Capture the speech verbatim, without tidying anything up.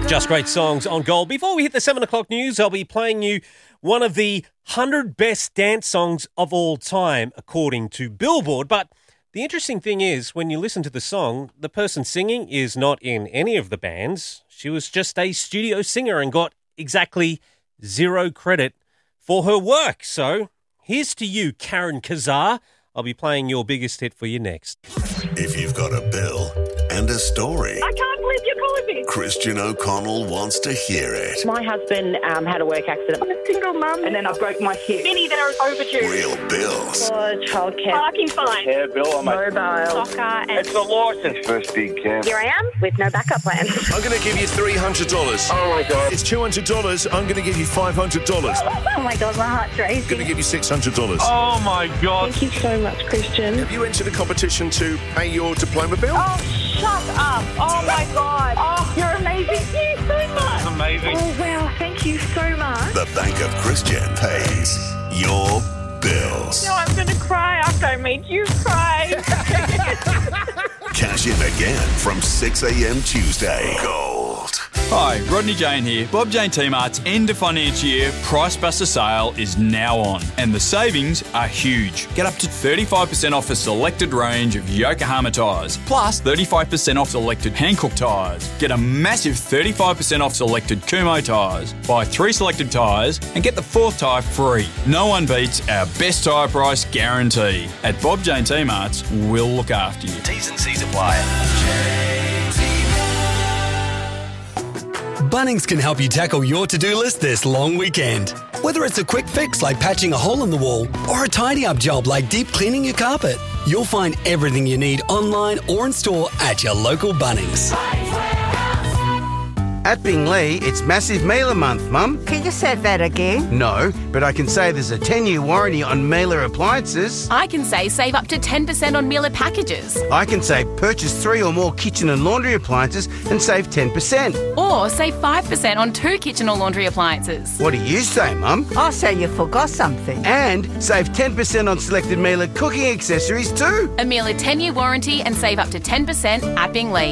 Just great songs on Gold. Before we hit the seven o'clock news, I'll be playing you one of the one hundred best dance songs of all time, according to Billboard. But the interesting thing is, when you listen to the song, the person singing is not in any of the bands. She was just a studio singer and got exactly zero credit for her work. So here's to you, Karen Kazar. I'll be playing your biggest hit for you next. If you've got a bill and a story, I can't believe you're calling me. Christian O'Connell wants to hear it. My husband um, had a work accident. I'm a single mum, and then I broke my hip. Many that are overdue. Real bills. For childcare. Parking fine. Yeah, Bill, I'm a... Mobile. Soccer. And It's the licence. First big camp. here I am with no backup plan. I'm going to give you three hundred dollars. Oh, my God. It's two hundred dollars. I'm going to give you five hundred dollars. I'm Oh my God, my heart's going to racing. give you six hundred dollars. Oh, my God. Thank you so much, Christian. Have you entered a competition to pay your diploma bill? Oh, shut up. Oh my God. Oh, you're amazing. Thank you so much. Amazing. Oh, wow. Thank you so much. The Bank of Christian pays your bills. No, I'm going to cry after I made you cry. Cash in again from six a.m. Tuesday. Gold. Hi, Rodney Jane here. Bob Jane T-Mart's end of financial year Price Buster sale is now on, and the savings are huge. Get up to thirty-five percent off a selected range of Yokohama tyres, plus thirty-five percent off selected Hankook tyres. Get a massive thirty-five percent off selected Kumho tyres. Buy three selected tyres and get the fourth tyre free. No one beats our best tyre price guarantee. At Bob Jane T-Mart's, we'll look after you. T's and C's apply. Bunnings can help you tackle your to-do list this long weekend. Whether it's a quick fix like patching a hole in the wall or a tidy-up job like deep cleaning your carpet, you'll find everything you need online or in store at your local Bunnings. At Binglee, it's Massive Mailer Month, Mum. Can you say that again? No, but I can say there's a ten-year warranty on Mailer appliances. I can say save up to ten percent on Mailer packages. I can say purchase three or more kitchen and laundry appliances and save ten percent. Or save five percent on two kitchen or laundry appliances. What do you say, Mum? I say you forgot something. And save ten percent on selected Mailer cooking accessories too. A Mailer ten-year warranty and save up to ten percent at Binglee.